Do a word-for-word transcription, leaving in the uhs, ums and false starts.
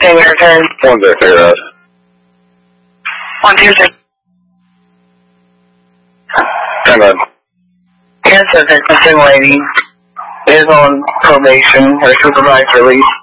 Tuesday, your turn. One zero zero. One Tuesday. Hang on. Yes, a missing lady is on probation or supervised release.